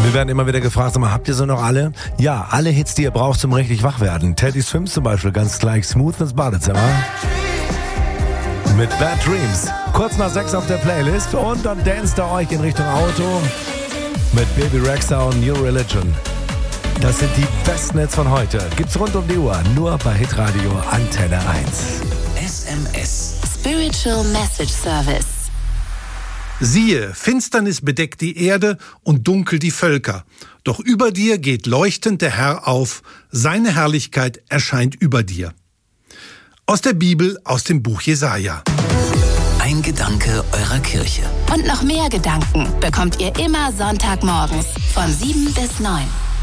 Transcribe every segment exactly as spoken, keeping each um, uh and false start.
Wir werden immer wieder gefragt, sag mal, habt ihr so noch alle? Ja, alle Hits, die ihr braucht zum richtig wach werden. Teddy Swims zum Beispiel, ganz gleich smooth ins Badezimmer. Mit Bad Dreams. Kurz nach sechs auf der Playlist und dann danst ihr euch in Richtung Auto mit Baby Rexha und New Religion. Das sind die besten Hits von heute. Gibt's rund um die Uhr, nur bei Hitradio Antenne eins. S M S. Spiritual Message Service. Siehe, Finsternis bedeckt die Erde und dunkel die Völker. Doch über dir geht leuchtend der Herr auf, seine Herrlichkeit erscheint über dir. Aus der Bibel, aus dem Buch Jesaja. Ein Gedanke eurer Kirche. Und noch mehr Gedanken bekommt ihr immer Sonntagmorgens von sieben bis neun.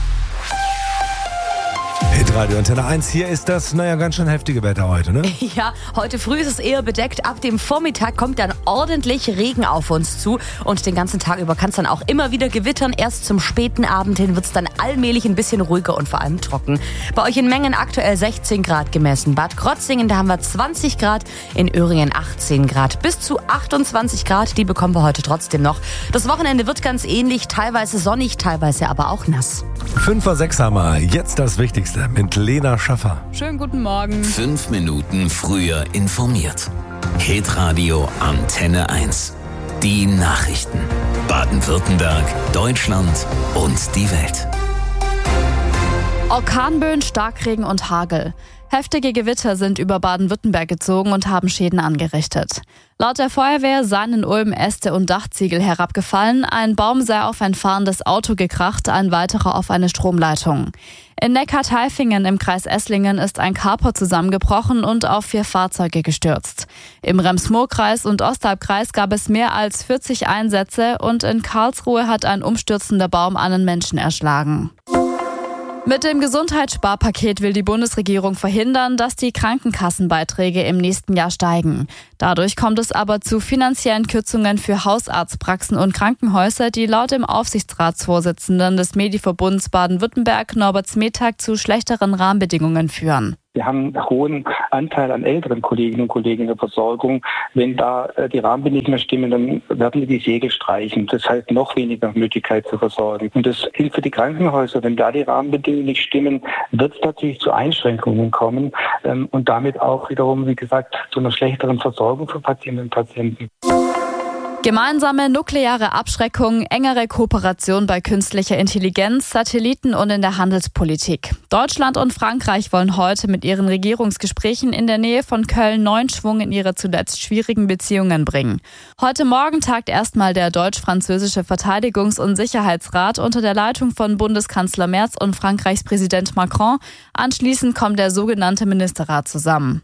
Hitradio Antenne eins, hier ist das, naja, ganz schön heftige Wetter heute, ne? Ja, heute früh ist es eher bedeckt. Ab dem Vormittag kommt dann ordentlich Regen auf uns zu. Und den ganzen Tag über kann es dann auch immer wieder gewittern. Erst zum späten Abend hin wird es dann allmählich ein bisschen ruhiger und vor allem trocken. Bei euch in Mengen aktuell sechzehn Grad gemessen. Bad Krotzingen, da haben wir zwanzig Grad. In Öhringen achtzehn Grad. Bis zu achtundzwanzig Grad, die bekommen wir heute trotzdem noch. Das Wochenende wird ganz ähnlich. Teilweise sonnig, teilweise aber auch nass. fünf vor sechs haben wir. Jetzt das Wichtigste mit Lena Schaffer. Schönen guten Morgen. Fünf Minuten früher informiert. Hitradio Antenne eins. Die Nachrichten. Baden-Württemberg, Deutschland und die Welt. Orkanböen, Starkregen und Hagel. Heftige Gewitter sind über Baden-Württemberg gezogen und haben Schäden angerichtet. Laut der Feuerwehr seien in Ulm Äste und Dachziegel herabgefallen, ein Baum sei auf ein fahrendes Auto gekracht, ein weiterer auf eine Stromleitung. In Neckar-Tailfingen im Kreis Esslingen ist ein Carport zusammengebrochen und auf vier Fahrzeuge gestürzt. Im Rems-Murr-Kreis und Ostalbkreis gab es mehr als vierzig Einsätze und in Karlsruhe hat ein umstürzender Baum einen Menschen erschlagen. Mit dem Gesundheitssparpaket will die Bundesregierung verhindern, dass die Krankenkassenbeiträge im nächsten Jahr steigen. Dadurch kommt es aber zu finanziellen Kürzungen für Hausarztpraxen und Krankenhäuser, die laut dem Aufsichtsratsvorsitzenden des Mediverbunds Baden-Württemberg, Norbert Smetag, zu schlechteren Rahmenbedingungen führen. Wir haben einen hohen Anteil an älteren Kolleginnen und Kollegen in der Versorgung. Wenn da die Rahmenbedingungen stimmen, dann werden wir die Segel streichen. Das heißt noch weniger Möglichkeit zu versorgen. Und das gilt für die Krankenhäuser. Wenn da die Rahmenbedingungen nicht stimmen, wird es natürlich zu Einschränkungen kommen und damit auch wiederum, wie gesagt, zu einer schlechteren Versorgung für Patientinnen und Patienten. Gemeinsame nukleare Abschreckung, engere Kooperation bei künstlicher Intelligenz, Satelliten und in der Handelspolitik. Deutschland und Frankreich wollen heute mit ihren Regierungsgesprächen in der Nähe von Köln neuen Schwung in ihre zuletzt schwierigen Beziehungen bringen. Heute Morgen tagt erstmal der deutsch-französische Verteidigungs- und Sicherheitsrat unter der Leitung von Bundeskanzler Merz und Frankreichs Präsident Macron. Anschließend kommt der sogenannte Ministerrat zusammen.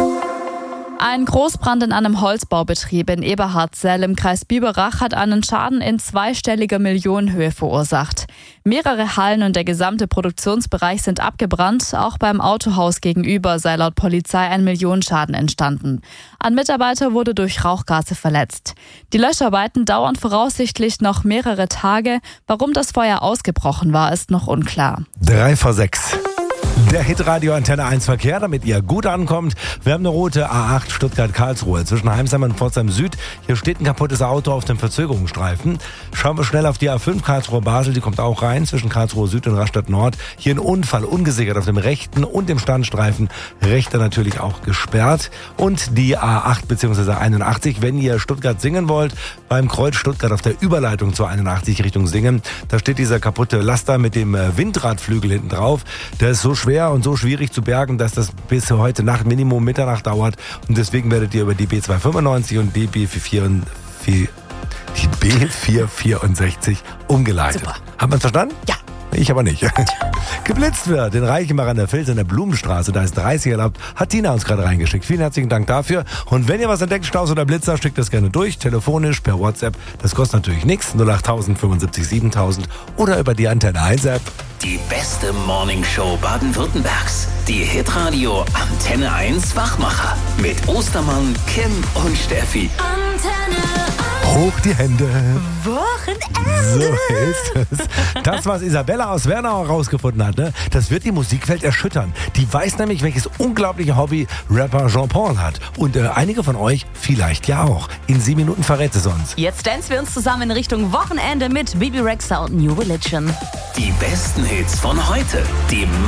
Ein Großbrand in einem Holzbaubetrieb in Eberhardzell im Kreis Biberach hat einen Schaden in zweistelliger Millionenhöhe verursacht. Mehrere Hallen und der gesamte Produktionsbereich sind abgebrannt. Auch beim Autohaus gegenüber sei laut Polizei ein Millionenschaden entstanden. Ein Mitarbeiter wurde durch Rauchgase verletzt. Die Löscharbeiten dauern voraussichtlich noch mehrere Tage. Warum das Feuer ausgebrochen war, ist noch unklar. Drei vor sechs. Der Hitradio Antenne eins Verkehr, damit ihr gut ankommt. Wir haben eine rote A acht Stuttgart-Karlsruhe zwischen Heimsheim und Pforzheim Süd. Hier steht ein kaputtes Auto auf dem Verzögerungsstreifen. Schauen wir schnell auf die A fünf Karlsruhe-Basel, die kommt auch rein zwischen Karlsruhe Süd und Rastatt Nord. Hier ein Unfall, ungesichert auf dem rechten und dem Standstreifen. Rechter natürlich auch gesperrt. Und die A acht bzw. einundachtzig, wenn ihr Stuttgart singen wollt, beim Kreuz Stuttgart auf der Überleitung zur einundachtzig Richtung Singen. Da steht dieser kaputte Laster mit dem Windradflügel hinten drauf. Der ist so schwer und so schwierig zu bergen, dass das bis heute Nacht Minimum Mitternacht dauert. Und deswegen werdet ihr über die B zweihundertfünfundneunzig und die B vierhundertvierundsechzig die B vierhundertvierundsechzig umgeleitet. Super. Hat man verstanden? Ja. Ich aber nicht. Geblitzt wird in Reichenbach an der Vils in der Blumenstraße. Da ist dreißig erlaubt. Hat Tina uns gerade reingeschickt. Vielen herzlichen Dank dafür. Und wenn ihr was entdeckt, Staus oder Blitzer, schickt das gerne durch. Telefonisch, per WhatsApp. Das kostet natürlich nichts. null acht null null fünfundsiebzig siebentausend oder über die Antenne eins App. Die beste Morningshow Baden-Württembergs. Die Hitradio Antenne eins Wachmacher. Mit Ostermann, Kim und Steffi. Hoch die Hände. Wochenende. So ist es. Das, was Isabella aus Wernau herausgefunden hat, ne, das wird die Musikwelt erschüttern. Die weiß nämlich, welches unglaubliche Hobby Rapper Jean-Paul hat. Und äh, einige von euch vielleicht ja auch. In sieben Minuten verrät es uns. Jetzt dancen wir uns zusammen in Richtung Wochenende mit Bibi Rexha und New Religion. Die besten Hits von heute. Die